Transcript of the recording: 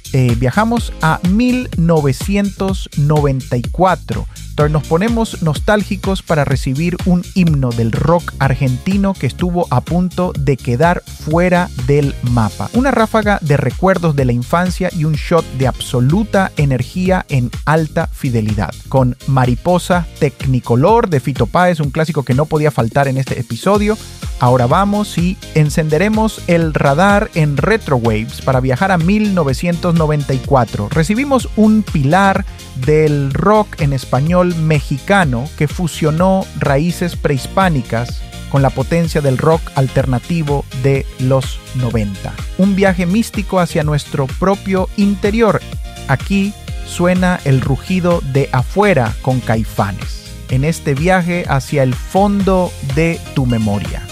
viajamos a 1994. Nos ponemos nostálgicos para recibir un himno del rock argentino que estuvo a punto de quedar fuera del mapa. Una ráfaga de recuerdos de la infancia y un shot de absoluta energía en alta fidelidad. Con Mariposa Technicolor de Fito Páez, un clásico que no podía faltar en este episodio. Ahora vamos y encenderemos el radar en Retrowaves para viajar a 1994. Recibimos un pilar del rock en español mexicano que fusionó raíces prehispánicas con la potencia del rock alternativo de los 90. Un viaje místico hacia nuestro propio interior. Aquí suena el rugido de Afuera con Caifanes. En este viaje hacia el fondo de tu memoria.